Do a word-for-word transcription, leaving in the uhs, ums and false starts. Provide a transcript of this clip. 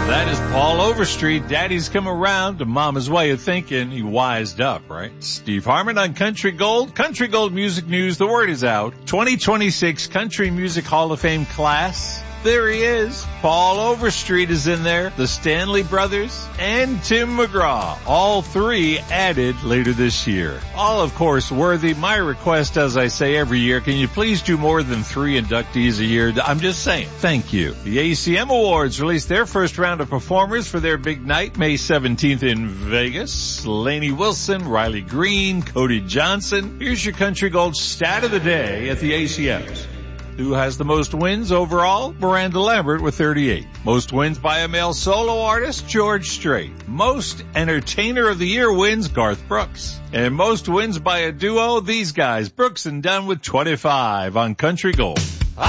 That is Paul Overstreet. Daddy's come around to Mama's way of thinking. He wised up, right? Steve Harmon on Country Gold. Country Gold Music News. The word is out. twenty twenty-six Country Music Hall of Fame class. There he is. Paul Overstreet is in there. The Stanley Brothers and Tim McGraw. All three added later this year. All, of course, worthy. My request, as I say every year, can you please do more than three inductees a year? I'm just saying. Thank you. The A C M Awards released their first round of performers for their big night, May seventeenth in Vegas. Lainey Wilson, Riley Green, Cody Johnson. Here's your Country Gold stat of the day at the A C Ms. Who has the most wins overall? Miranda Lambert with thirty-eight. Most wins by a male solo artist? George Strait. Most Entertainer of the Year wins? Garth Brooks. And most wins by a duo? These guys, Brooks and Dunn with twenty-five on Country Gold.